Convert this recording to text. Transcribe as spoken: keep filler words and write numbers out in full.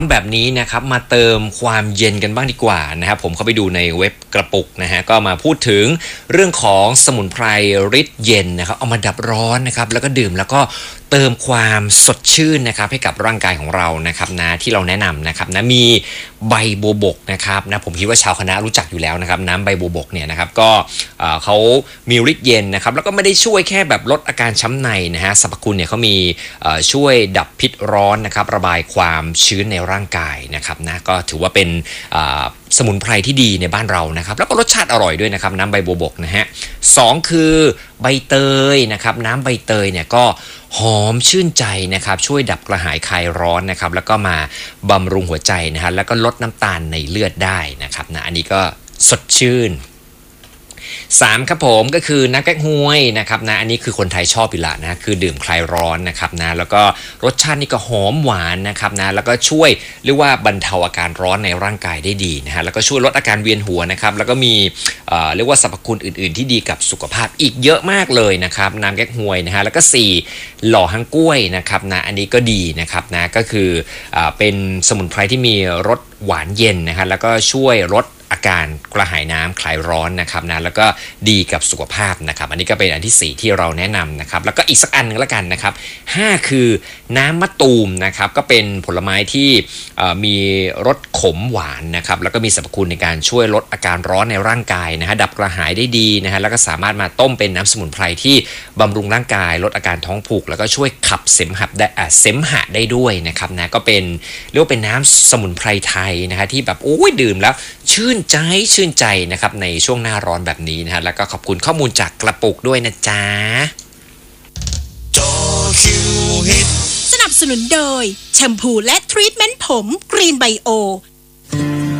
แบบนี้นะครับมาเติมความเย็นกันบ้างดีกว่านะครับผมเข้าไปดูในเว็บกระปุกนะฮะก็มาพูดถึงเรื่องของสมุนไพรฤทธิ์เย็นนะครับเอามาดับร้อนนะครับแล้วก็ดื่มแล้วก็เติมความสดชื่นนะครับให้กับร่างกายของเรานะครับนะที่เราแนะนำนะครับนะมีใบบัวบกนะครับนะผมคิดว่าชาวคณะรู้จักอยู่แล้วนะครับน้ำใบบัวบกเนี่ยนะครับก็เขามีฤทธิ์เย็นนะครับแล้วก็ไม่ได้ช่วยแค่แบบลดอาการช้ำในนะฮะสรรพคุณเนี่ยเขามีช่วยดับพิษร้อนนะครับระบายความชื้นในร่างกายนะครับนะก็ถือว่าเป็นสมุนไพรที่ดีในบ้านเรานะครับแล้วก็รสชาติอร่อยด้วยนะครับน้ำใบบัวบกนะฮะสองคือใบเตยนะครับน้ำใบเตยเนี่ยก็หอมชื่นใจนะครับช่วยดับกระหายคลายร้อนนะครับแล้วก็มาบำรุงหัวใจนะฮะแล้วก็ลดน้ำตาลในเลือดได้นะครับนะอันนี้ก็สดชื่นสามครับผมก็คือน้ำแก๊กฮวยนะครับนะอันนี้คือคนไทยชอบอยู่ละนะคือดื่มคลายร้อนนะครับนะแล้วก็รสชาตินี่ก็หอมหวานนะครับนะแล้วก็ช่วยเรียกว่าบรรเทาอาการร้อนในร่างกายได้ดีนะฮะแล้วก็ช่วยลดอาการเวียนหัวนะครับแล้วก็มีเอ่อเรียกว่าสรรพคุณอื่นๆที่ดีกับสุขภาพอีกเยอะมากเลยนะครับน้ำแก๊กฮวยนะฮะแล้วก็สี่หล่อฮังก้วยนะครับนะอันนี้ก็ดีนะครับนะก็คือเอ่อเป็นสมุนไพรที่มีรสหวานเย็นนะฮะแล้วก็ช่วยลดอาการกระหายน้ำคลายร้อนนะครับนะแล้วก็ดีกับสุขภาพนะครับอันนี้ก็เป็นอันที่สี่ที่เราแนะนำนะครับแล้วก็อีกสักอันนึงแล้วกันนะครับห้าคือน้ำมะตูมนะครับก็เป็นผลไม้ที่มีรสขมหวานนะครับแล้วก็มีสรรพคุณในการช่วยลดอาการร้อนในร่างกายนะฮะดับกระหายได้ดีนะฮะแล้วก็สามารถมาต้มเป็นน้ำสมุนไพรที่บำรุงร่างกายลดอาการท้องผูกแล้วก็ช่วยขับเสมหะได้เสมหะได้ด้วยนะครับนะก็เป็นเรียกว่าเป็นน้ำสมุนไพรไทยนะฮะที่แบบโอ้ยดื่มแล้วชื่นใจชื่นใจนะครับในช่วงหน้าร้อนแบบนี้นะฮะแล้วก็ขอบคุณข้อมูลจากกระปุกด้วยนะจ๊ะสนับสนุนโดยแชมพูและทรีทเมนต์ผมกรีนไบโอ